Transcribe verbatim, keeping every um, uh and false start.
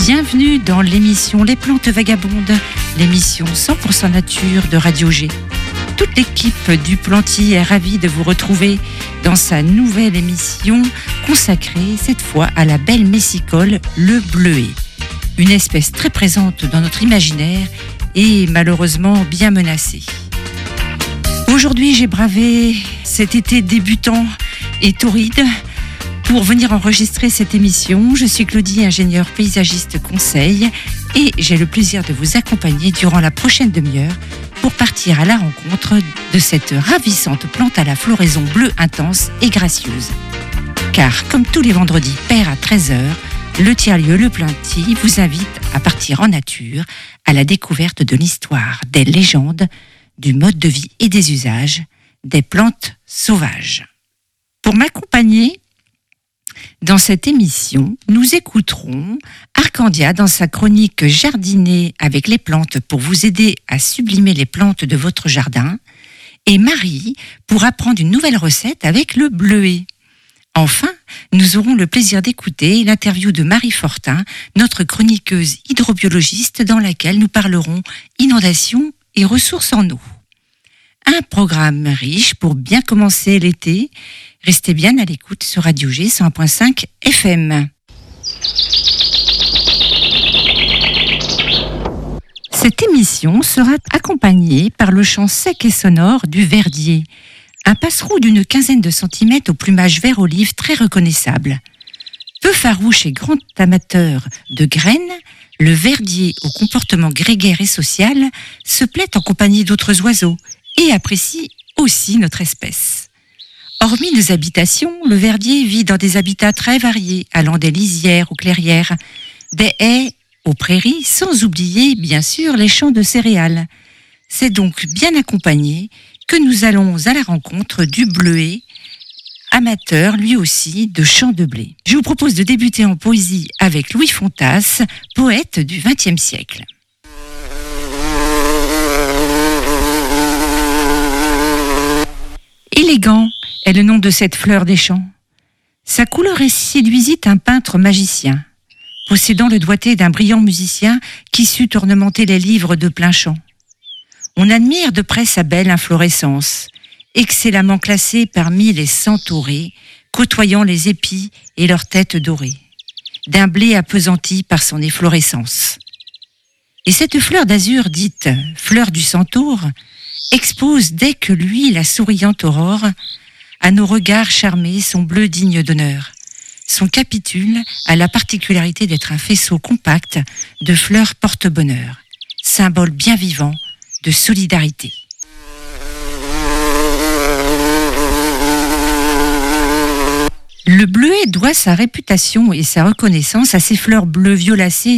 Bienvenue dans l'émission Les Plantes Vagabondes, l'émission cent pour cent nature de Radio G. Toute l'équipe du Planty est ravie de vous retrouver dans sa nouvelle émission consacrée cette fois à la belle messicole, le bleuet. Une espèce très présente dans notre imaginaire et malheureusement bien menacée. Aujourd'hui, j'ai bravé cet été débutant et torride pour venir enregistrer cette émission. Je suis Claudie, ingénieure paysagiste conseil, et j'ai le plaisir de vous accompagner durant la prochaine demi-heure pour partir à la rencontre de cette ravissante plante à la floraison bleue intense et gracieuse. Car comme tous les vendredis pairs à treize heures, le tiers-lieu Le Planty vous invite à partir en nature à la découverte de l'histoire, des légendes, du mode de vie et des usages des plantes sauvages. Pour m'accompagner dans cette émission, nous écouterons Arcandia dans sa chronique Jardiner avec les plantes pour vous aider à sublimer les plantes de votre jardin, et Marie pour apprendre une nouvelle recette avec le bleuet. Enfin, nous aurons le plaisir d'écouter l'interview de Marie Fortin, notre chroniqueuse hydrobiologiste, dans laquelle nous parlerons inondations et ressources en eau. Un programme riche pour bien commencer l'été. Restez bien à l'écoute sur Radio G cent un virgule cinq F M. Cette émission sera accompagnée par le chant sec et sonore du verdier, un passereau d'une quinzaine de centimètres au plumage vert olive très reconnaissable. Peu farouche et grand amateur de graines, le verdier au comportement grégaire et social se plaît en compagnie d'autres oiseaux et apprécie aussi notre espèce. Hormis nos habitations, le verdier vit dans des habitats très variés, allant des lisières aux clairières, des haies aux prairies, sans oublier bien sûr les champs de céréales. C'est donc bien accompagné que nous allons à la rencontre du bleuet, amateur lui aussi de champs de blé. Je vous propose de débuter en poésie avec Louis Fontas, poète du vingtième siècle. Élégant est le nom de cette fleur des champs. Sa couleur est séduisit un peintre magicien, possédant le doigté d'un brillant musicien qui sut ornementer les livres de plein champ. On admire de près sa belle inflorescence, excellemment classée parmi les centaurées, côtoyant les épis et leurs têtes dorées, d'un blé appesanti par son efflorescence. Et cette fleur d'azur dite fleur du centaure expose dès que lui la souriante aurore à nos regards charmés son bleu digne d'honneur. Son capitule a la particularité d'être un faisceau compact de fleurs porte-bonheur, symbole bien vivant de solidarité. Le bleuet doit sa réputation et sa reconnaissance à ses fleurs bleues violacées